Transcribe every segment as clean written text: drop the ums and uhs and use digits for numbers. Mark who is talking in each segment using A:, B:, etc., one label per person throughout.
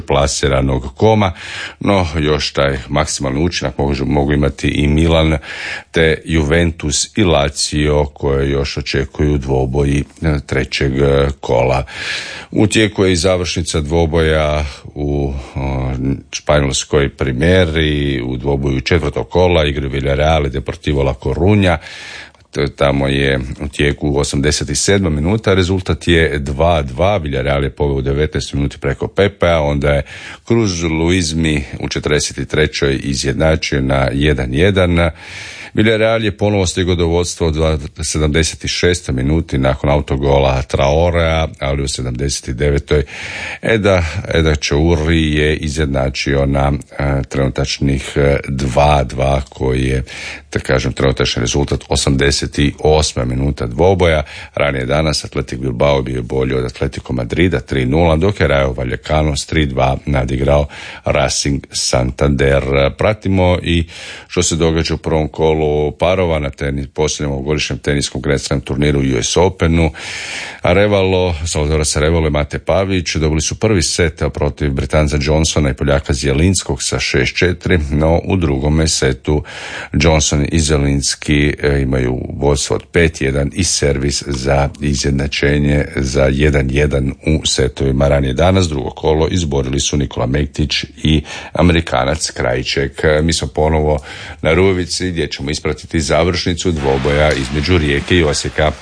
A: plasiranog Koma, no još taj maksimalni učinak mogu imati i Milan te Juventus i Lazio koje još očekuju dvoboji trećeg kola. U tijeku je i završnica dvoboja u španjolskoj primjeri, u dvoboju četvrtog kola igraju Villarreal i Deportivo La Coruña. Tamo je u tijeku 87 minuta, rezultat je 2-2, Villarreal je poveo u 19 minuti preko Pepea, onda je Cruz Luizmi u 43. izjednačio na 1-1. Villarreal je ponovo stigao do vodstva u 76. minuti nakon autogola Traorea, ali u 79. Eda Čauri je izjednačio na trenutačnih 2-2 koji je, da kažem, trenutačni rezultat 88. minuta dvoboja. Ranije danas Atletik Bilbao bio bolji od Atletico Madrida 3-0, dok je Rayo Vallecano s 3-2 nadigrao Racing Santander. Pratimo i što se događa u prvom kolu parova na posljednjem ovogodišnjem teniskom Grand Slam turniru US Openu. Salvadoras Arevalo i Mate Pavić dobili su prvi set protiv Britanca Johnsona i Poljaka Zjelinskog sa 6-4, no u drugome setu Johnson i Zjelinski imaju vodstvo od 5-1 i servis za izjednačenje za 1-1 u setovima. Ranije danas drugo kolo izborili su Nikola Mektić i Amerikanac Krajček. Mi smo ponovo na Rujevici gdje ćemo ispratiti završnicu dvoboja između Rijeke i Osijeka.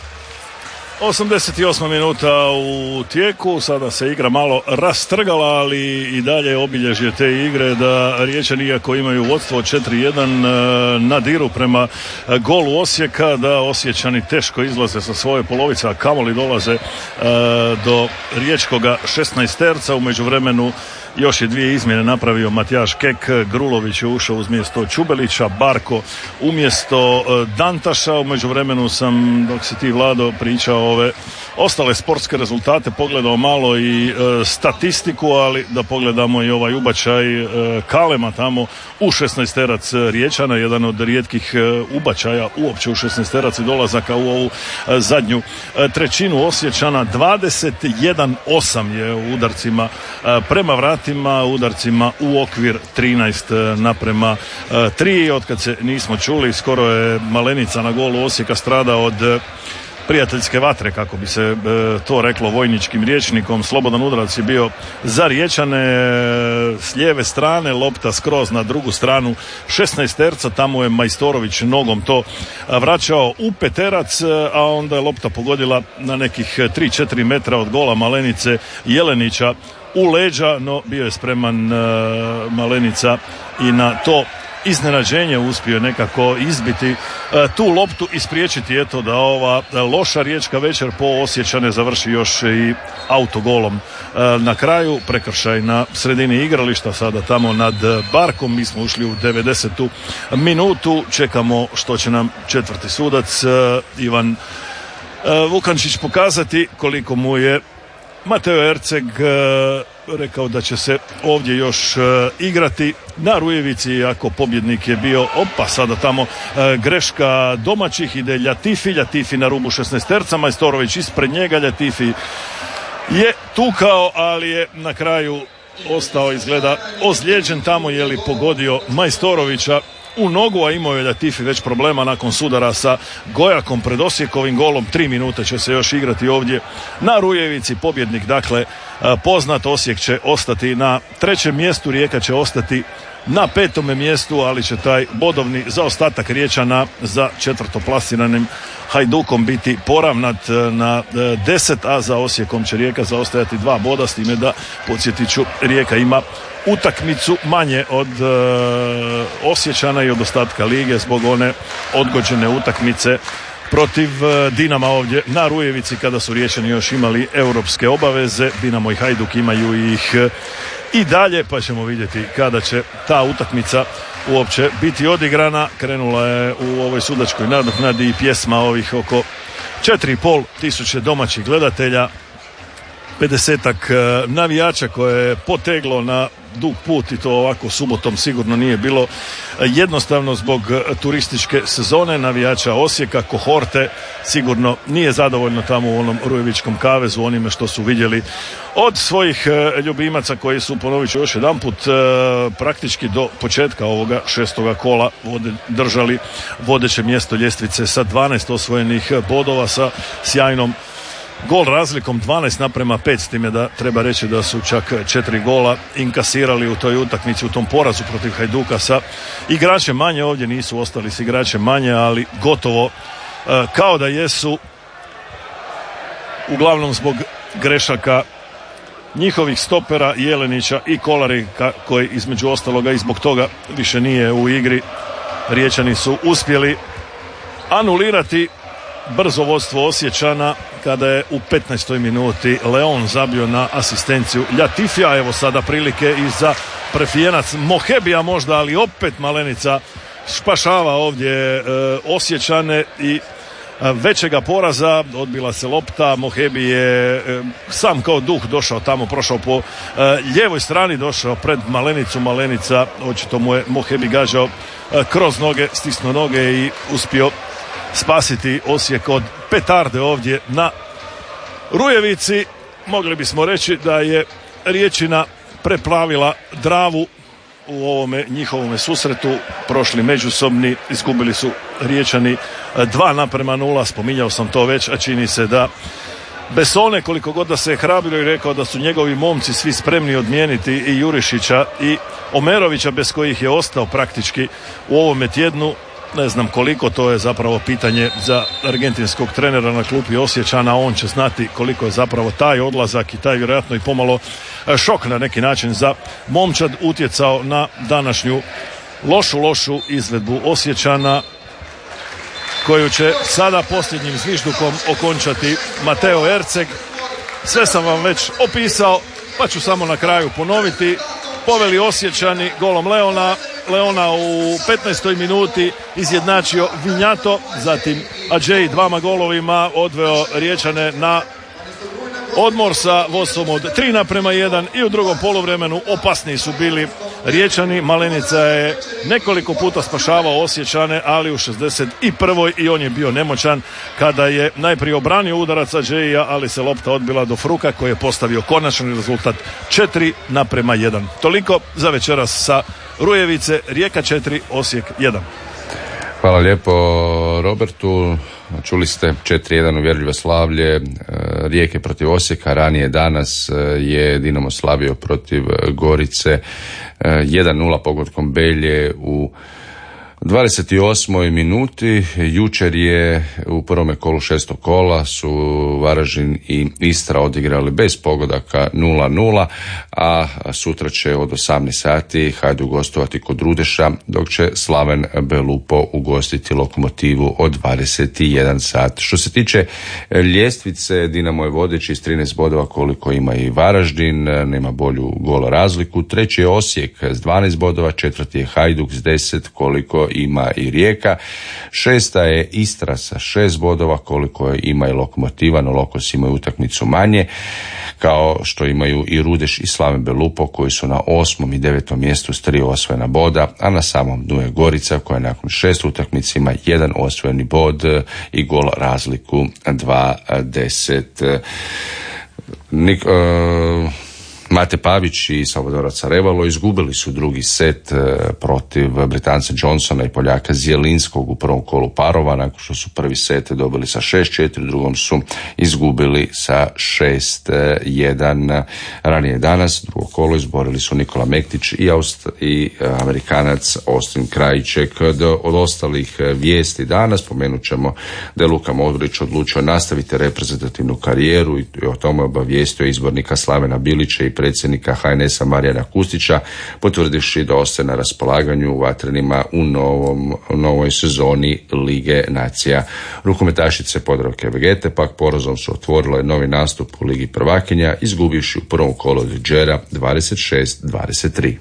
B: 88 minuta u tijeku, sada se igra malo rastrgala, ali i dalje obilježje te igre da Riječani, iako imaju vodstvo od 4-1, nadiru prema golu Osijeka, da Osječani teško izlaze sa svoje polovice, a kamoli dolaze do riječkoga 16-terca. U međuvremenu još je dvije izmjene napravio Matijaš Kek, Grulović je ušao umjesto Čubelića, Barko umjesto Dantaša. U međuvremenu sam, dok si ti, Vlado, pričao ove ostale sportske rezultate, pogledao malo i statistiku, ali da pogledamo i ovaj ubačaj Kalema tamo u 16-terac Riječana, jedan od rijetkih ubačaja uopće u 16-terac i dolazaka u ovu zadnju trećinu Osječana. 21-8 je u udarcima prema vratima, udarcima u okvir 13:3. Otkad se nismo čuli, skoro je Malenica na golu Osijeka stradao od prijateljske vatre, kako bi se to reklo vojničkim rječnikom. Slobodan udarac je bio za Riječane s lijeve strane, lopta skroz na drugu stranu 16-terca, tamo je Majstorović nogom to vraćao u peterac, a onda je lopta pogodila na nekih 3-4 metra od gola Malenice Jelenića u leđa, no bio je spreman Malenica i na to iznenađenje uspio nekako izbiti tu loptu i spriječiti eto da ova loša riječka večer po Osječane završi još i autogolom. Na kraju prekršaj na sredini igrališta, sada tamo nad Barkom. Mi smo ušli u 90. minutu, čekamo što će nam četvrti sudac Ivan Vukančić pokazati, koliko mu je Mateo Erceg rekao da će se ovdje još igrati na Rujevici, ako pobjednik je bio, sada tamo greška domaćih, ide Ljatifi na rubu 16-terca, Majstorović ispred njega, Ljatifi je tukao, ali je na kraju ostao, izgleda, ozlijeđen tamo, je li pogodio Majstorovića u nogu, a imao je Ljatifi već problema nakon sudara sa Gojakom pred Osijekovim golom. 3 minute će se još igrati ovdje na Rujevici. Pobjednik, dakle, poznat. Osijek će ostati na 3. mjestu, Rijeka će ostati na 5. mjestu, ali će taj bodovni zaostatak Riječana za 4. plasiranim Hajdukom biti poravnat na 10, a za Osijekom će Rijeka zaostajati 2 boda, s time da, podsjetit ću, Rijeka ima utakmicu manje od Osječana i od ostatka lige zbog one odgođene utakmice protiv Dinama ovdje na Rujevici, kada su Riječani još imali europske obaveze. Dinamo i Hajduk imaju ih i dalje, pa ćemo vidjeti kada će ta utakmica uopće biti odigrana. Krenula je u ovoj sudačkoj nadoknadi i pjesma ovih oko 4,5 tisuće domaćih gledatelja 50-ak navijača koje je poteglo na dug put i to ovako subotom sigurno nije bilo jednostavno zbog turističke sezone. Navijača Osijeka, kohorte sigurno nije zadovoljno tamo u onom Rujevičkom kavezu onime što su vidjeli od svojih ljubimaca koji su, ponovit ću još jedanput, praktički do početka ovoga 6. kola držali vodeće mjesto ljestvice sa 12 osvojenih bodova, sa sjajnom gol razlikom 12:5, s time da treba reći da su čak 4 gola inkasirali u toj utakmici, u tom porazu protiv Hajduka sa igračem manje. Ovdje nisu ostali s igračem manje, ali gotovo kao da jesu, uglavnom zbog grešaka njihovih stopera Jelenića i Kolarika, koji između ostaloga i zbog toga više nije u igri. Riječani su uspjeli anulirati brzo vodstvo Osječana kada je u 15. minuti Leon zabio na asistenciju Ljatifija. Evo sada prilike i za prefijenac Mohebija možda, ali opet Malenica spašava ovdje Osječane i većega poraza. Odbila se lopta, Mohebi je sam kao duh došao tamo, prošao po lijevoj strani, došao pred Malenicu. Malenica, očito mu je Mohebi gađao kroz noge, stisnuo noge i uspio spasiti Osijek od petarde ovdje na Rujevici. Mogli bismo reći da je Riječina preplavila Dravu u ovome njihovome susretu. Prošli međusobni izgubili su Riječani 2:0, spominjao sam to već, a čini se da Besone, koliko god da se je hrabrio i rekao da su njegovi momci svi spremni odmijeniti i Jurišića i Omerovića, bez kojih je ostao praktički u ovome tjednu, ne znam koliko, to je zapravo pitanje za argentinskog trenera na klupi Osječana. On će znati koliko je zapravo taj odlazak i taj vjerojatno i pomalo šok na neki način za momčad utjecao na današnju lošu izvedbu Osječana, koju će sada posljednjim zviždukom okončati Mateo Erceg. Sve sam vam već opisao, pa ću samo na kraju ponoviti. Poveli Osječani golom Leona u 15. minuti izjednačio Vinjato, zatim Adžeji 2 golovima odveo Riječane na odmor sa vodstvom od 3:1 i u drugom poluvremenu opasniji su bili Riječani. Malenica je nekoliko puta spašavao Osječane, ali u 61. i on je bio nemoćan kada je najprije obranio udarac Adžeija, ali se lopta odbila do Fruka koji je postavio konačni rezultat 4:1. Toliko za večeras sa Rujevice. Rijeka 4, Osijek 1.
A: Hvala lijepo Robertu. Čuli ste 4:1 uvjerljivo slavlje Rijeke protiv Osijeka. Ranije danas je Dinamo slavio protiv Gorice 1:0 pogodkom Belje u 28. minuti. Jučer je u prvome kolu 6. kola su Varaždin i Istra odigrali bez pogodaka 0:0, a sutra će od 18 sati Hajduk gostovati kod Rudeša, dok će Slaven Belupo ugostiti Lokomotivu od 21 sat. Što se tiče ljestvice, Dinamo je vodeći s 13 bodova koliko ima i Varaždin, nema bolju gol razliku. Treći je Osijek s 12 bodova, četvrti je Hajduk s 10 koliko ima i Rijeka. Šesta je Istra sa 6 bodova koliko ima i Lokomotiva, no Lokos imaju utakmicu manje, kao što imaju i Rudeš i Slaven Belupo koji su na 8. i 9. mjestu s 3 osvojena boda, a na samom dnu je Gorica koja nakon 6 utakmica ima 1 osvojeni bod i gol razliku 2:10. Mate Pavić i Salvadorac Arevalo izgubili su drugi set protiv Britanca Johnsona i Poljaka Zjelinskog u prvom kolu parova, nakon što su prvi set dobili sa 6:4, u drugom su izgubili sa 6:1. Ranije danas drugo kolo izborili su Nikola Mektić i Amerikanac Austin Krajček. Od ostalih vijesti danas spomenut ćemo da je Luka Modrić odlučio nastaviti reprezentativnu karijeru i o tome obavijestio izbornika Slavena Bilića i predsjednika HNS-a Marijana Kustića, potvrdivši da ostaje na raspolaganju vatrenima u novoj sezoni Lige nacija. Rukometašice Podravke Vegete pak porazom su otvorile novi nastup u Ligi prvakinja, izgubivši u prvom kolu od Đera 26-23.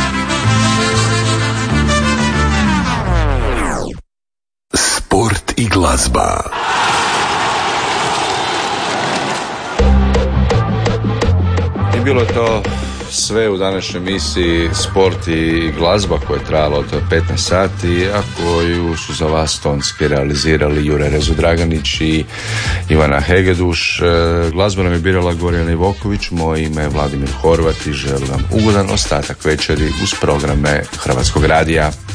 C: Sport i glazba.
A: I bilo to sve u današnjoj emisiji Sport i glazba koja je trajala od 15 sati, a koju su za vas tonski realizirali Jure Rezodraganić i Ivana Hegeduš. Glazbu nam je birala Gorjana Ivoković, moje ime je Vladimir Horvat i želim vam ugodan ostatak večeri uz programe Hrvatskog radija.